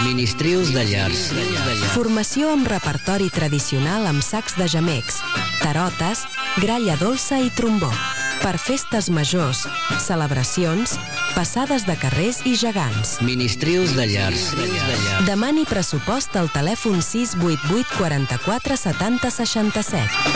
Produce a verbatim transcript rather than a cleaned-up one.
Ministrius de llars. Formació amb repertori tradicional amb sacs de gemecs, tarotes, gralla dolça i trombó. Per festes majors, celebracions, passades de carrers i gegants. Ministrius de llars. Demani pressupost al telèfon sis vuit vuit quatre quatre setanta seixanta set.